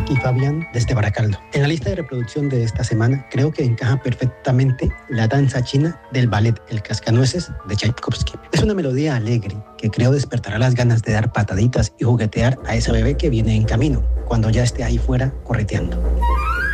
aquí Fabián desde Baracaldo. En la lista de reproducción de esta semana creo que encaja perfectamente la danza china del ballet El Cascanueces de Tchaikovsky. Es una melodía alegre que creo despertará las ganas de dar pataditas y juguetear a esa bebé que viene en camino cuando ya esté ahí fuera correteando.